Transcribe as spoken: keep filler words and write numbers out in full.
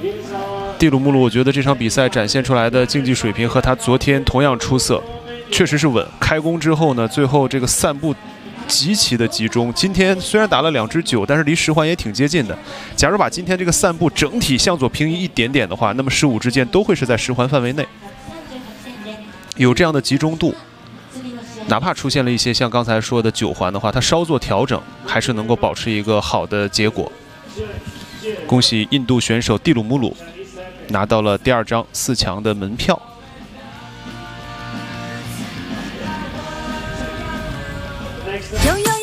蒂鲁穆鲁，我觉得这场比赛展现出来的竞技水平和他昨天同样出色，确实是稳。开弓之后呢，最后这个散步极其的集中。今天虽然打了两支九，但是离十环也挺接近的。假如把今天这个散步整体向左平移一点点的话，那么十五支箭都会是在十环范围内。有这样的集中度，哪怕出现了一些像刚才说的九环的话，它稍作调整，还是能够保持一个好的结果。恭喜印度选手蒂鲁穆鲁拿到了第二张四强的门票。 拥有